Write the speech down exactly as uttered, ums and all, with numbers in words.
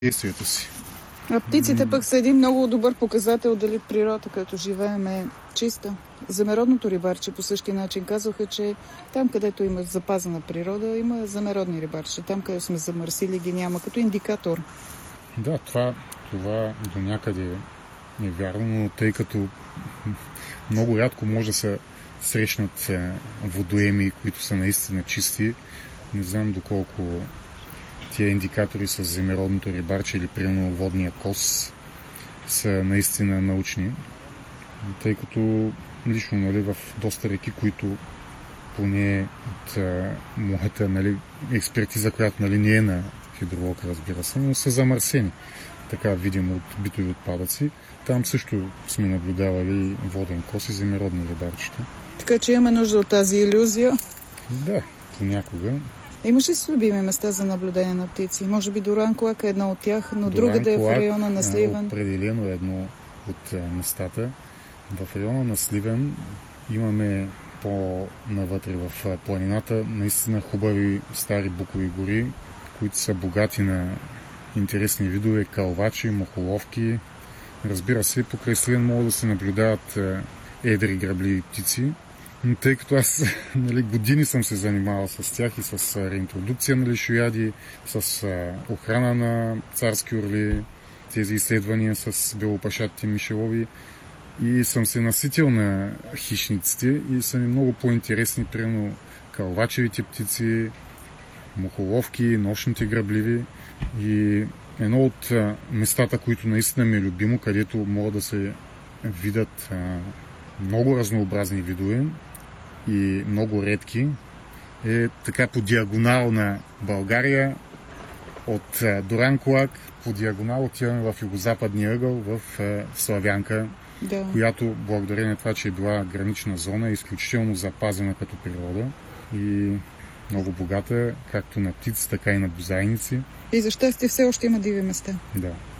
действието си. А птиците пък са един много добър показател дали природата, като живеем, е чиста. Замеродното рибарче по същия начин казваха, че там, където има запазена природа, има замеродни рибарче. Там, където сме замърсили, ги няма, като индикатор. Да, това, това до някъде е вярно, но тъй като много рядко може да се срещнат водоеми, които са наистина чисти, не знам доколко тия индикатори с земеродното рибарче или примерно водния кос са наистина научни, тъй като лично, нали, в доста реки, които поне от а, моята, нали, експертиза, която, нали, не е на хидролог, разбира се, но са замърсени, така видимо от битови отпадъци. Там също сме наблюдавали воден кос и земеродни рибарчета. Така че имаме нужда от тази илюзия. Да, понякога. Имаш ли си любими места за наблюдение на птици? Може би Дуранкулак е едно от тях, но друга да е в района на Сливен. Определено е едно от местата. В района на Сливен имаме по-навътре в планината наистина хубави стари букови гори, които са богати на интересни видове, калвачи, мухоловки. Разбира се, покрай Сливен могат да се наблюдават едри грабливи птици. Но тъй като аз, нали, години съм се занимавал с тях и с реинтродукция на лешояди, с охрана на царски орли, тези изследвания с белопашатите мишелови, и съм се наситил на хищниците и са ми много по-интересни, примерно калвачевите птици, мухоловки, нощните грабливи. И едно от местата, които наистина ми е любимо, където могат да се видят много разнообразни видове и много редки, е така по диагонал на България, от Дуранкулак по диагонал отиваме в югозападния ъгъл, в Славянка, да, която благодарение на това, че е била гранична зона, е изключително запазена като природа и много богата, както на птици, така и на бозайници. И за щастие все още има диви места. Да.